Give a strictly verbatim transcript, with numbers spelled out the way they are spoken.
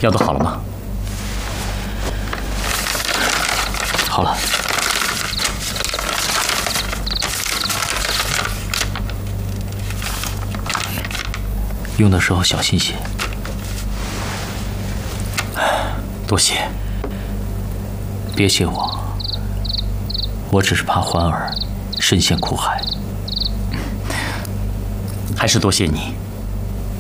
药都好了吗？ 好了。用的时候小心些。 多谢。 别谢我，我只是怕欢儿身陷苦海。 还是多谢你。